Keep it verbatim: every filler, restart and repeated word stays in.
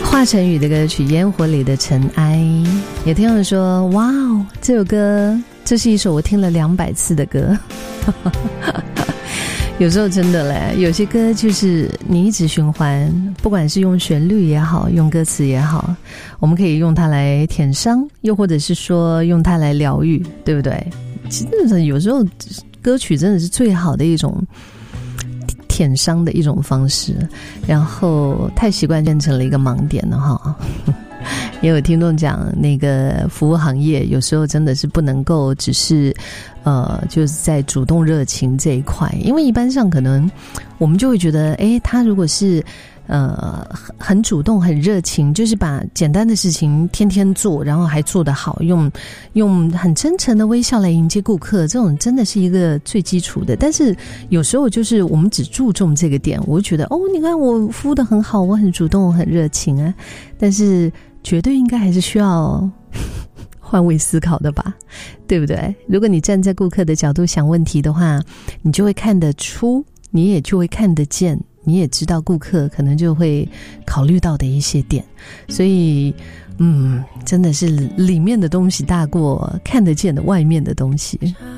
华晨宇的歌曲《烟火里的尘埃》，有听众说哇哦，这首歌这是一首我听了两百次的歌。有时候真的嘞，有些歌就是你一直循环，不管是用旋律也好，用歌词也好，我们可以用它来舔伤，又或者是说用它来疗愈，对不对？其实有时候歌曲真的是最好的一种舔伤的一种方式，然后太习惯变成了一个盲点了哈。也有听众讲，那个服务行业有时候真的是不能够只是呃就是在主动热情这一块，因为一般上可能我们就会觉得诶，他如果是呃很主动很热情，就是把简单的事情天天做，然后还做得好，用用很真诚的微笑来迎接顾客，这种真的是一个最基础的。但是有时候就是我们只注重这个点，我就觉得哦，你看我服务得很好，我很主动很热情啊，但是绝对应该还是需要换位思考的吧，对不对？如果你站在顾客的角度想问题的话，你就会看得出，你也就会看得见，你也知道顾客可能就会考虑到的一些点。所以嗯，真的是里面的东西大过看得见的外面的东西。